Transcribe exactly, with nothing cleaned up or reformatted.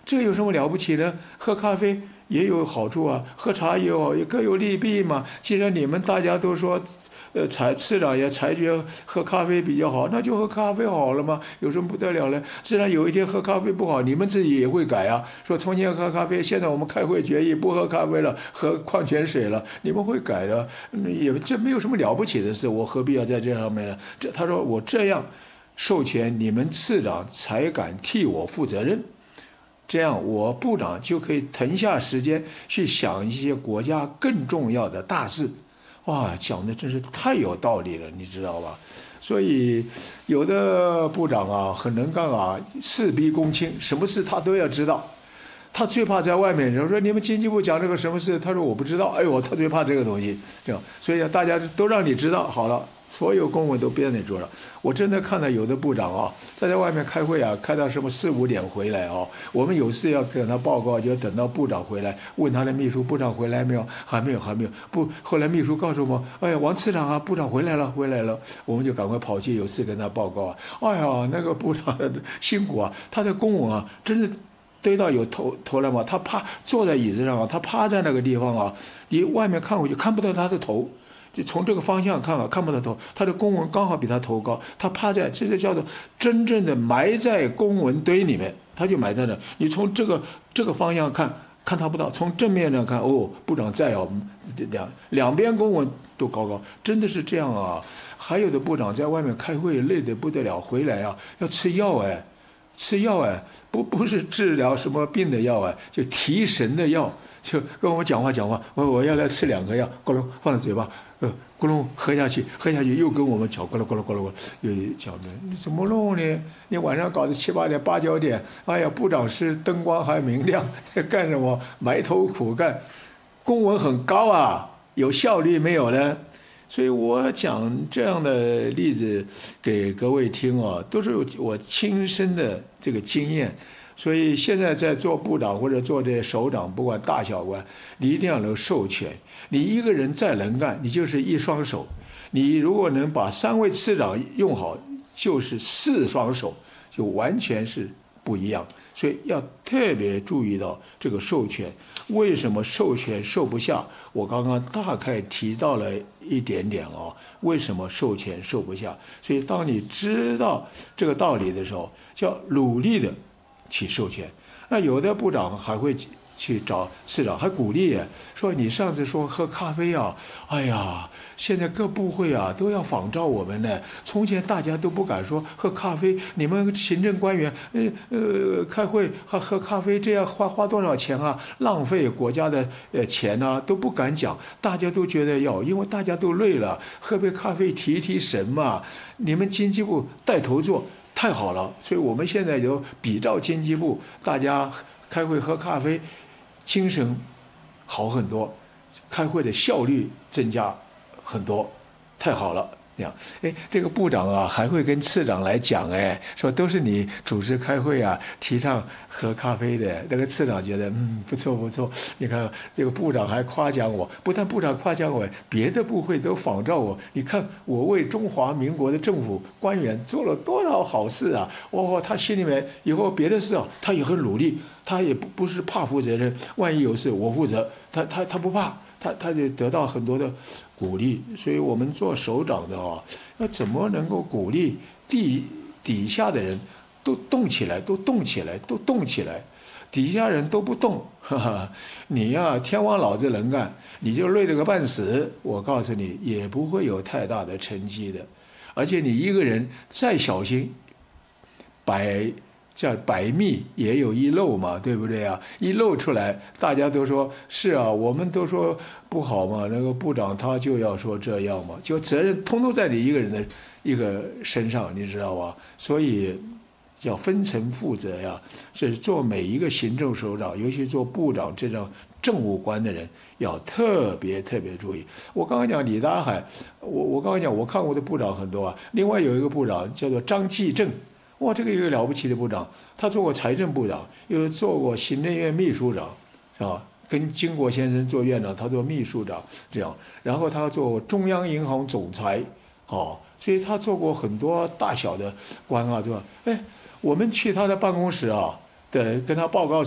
这有什么了不起的？喝咖啡也有好处啊，喝茶也有各有利弊嘛。既然你们大家都说，呃，裁次长也裁决喝咖啡比较好，那就喝咖啡好了嘛，有什么不得了呢？自然有一天喝咖啡不好，你们自己也会改啊。说从前喝咖啡，现在我们开会决议不喝咖啡了，喝矿泉水了，你们会改的，也这没有什么了不起的事，我何必要在这上面呢？这他说我这样授权你们次长才敢替我负责任。这样，我部长就可以腾下时间去想一些国家更重要的大事。哇，讲的真是太有道理了，你知道吧？所以，有的部长啊，很能干啊，事必躬亲，什么事他都要知道。他最怕在外面人说你们经济部讲这个什么事，他说我不知道。哎呦，他最怕这个东西，这样，所以大家都让你知道好了。所有公文都编在桌上，我真的看到有的部长啊，在在外面开会啊，开到什么四五点回来啊，我们有事要跟他报告，就等到部长回来，问他的秘书，部长回来没有？还没有，还没有。不，后来秘书告诉我，哎呀，王次长啊，部长回来了，回来了，我们就赶快跑去有事跟他报告啊。哎呀，那个部长辛苦啊，他的公文啊，真的堆到有头头来嘛，他趴坐在椅子上啊，他趴在那个地方啊，你外面看回去看不到他的头。就从这个方向看啊，看不到头，他的公文刚好比他头高，他趴在，这就叫做真正的埋在公文堆里面，他就埋在那。你从这个这个方向看，看他不到；从正面上看，哦，部长在哦，两两边公文都高高，真的是这样啊。还有的部长在外面开会累得不得了，回来啊要吃药哎。吃药哎，不不是治疗什么病的药哎，就提神的药，就跟我讲话讲话，我我要来吃两个药，咕噜放在嘴巴，呃，咕噜喝下去，喝下去又跟我们讲，咕噜咕噜咕噜咕噜，又讲的，你怎么弄呢？你晚上搞得七八点八九点，哎呀，部长室灯光还明亮，在干什么？埋头苦干，公文很高啊，有效率没有呢？所以我讲这样的例子给各位听啊，都是我亲身的这个经验。所以现在在做部长或者做这首长，不管大小官，你一定要能授权。你一个人再能干，你就是一双手；你如果能把三位次长用好，就是四双手，就完全是不一样。所以要特别注意到这个授权，为什么授权授不下？我刚刚大概提到了一点点哦，为什么授权授不下？所以当你知道这个道理的时候，就要努力的去授权。那有的部长还会去找次长，还鼓励说：“你上次说喝咖啡啊，哎呀，现在各部会啊都要仿照我们呢。从前大家都不敢说喝咖啡，你们行政官员，呃呃，开会还喝咖啡，这样花花多少钱啊？浪费国家的呃钱啊，都不敢讲。大家都觉得要，因为大家都累了，喝杯咖啡提提神嘛。你们经济部带头做。”太好了，所以我们现在有比照经济部，大家开会喝咖啡，精神好很多，开会的效率增加很多，太好了。这样，哎，这个部长啊，还会跟次长来讲，哎，说都是你主持开会啊，提倡喝咖啡的。那个次长觉得，嗯，不错不错。你看这个部长还夸奖我，不但部长夸奖我，别的部会都仿照我。你看我为中华民国的政府官员做了多少好事啊！哦，他心里面以后别的事啊，他也很努力，他也不不是怕负责任。万一有事我负责，他他他不怕。他他就得到很多的鼓励，所以我们做首长的啊，要怎么能够鼓励底底下的人都动起来，都动起来，都动起来，底下人都不动，哈哈，你呀、啊，天王老子能干，你就累得个半死，我告诉你，也不会有太大的成绩的，而且你一个人再小心，百。叫百密也有一漏嘛，对不对啊？一漏出来，大家都说是啊，我们都说不好嘛。那个部长他就要说这样嘛，就责任通通在你一个人的一个身上，你知道吧？所以要分层负责呀。是做每一个行政首长，尤其做部长这种政务官的人，要特别特别注意。我刚刚讲李大海，我我刚刚讲我看过的部长很多啊。另外有一个部长叫做张继正。哇，这个一个了不起的部长，他做过财政部长，又做过行政院秘书长，是吧？跟金国先生做院长，他做秘书长，这样，然后他做中央银行总裁，哦，所以他做过很多大小的官啊，对吧？哎，我们去他的办公室啊，的跟他报告。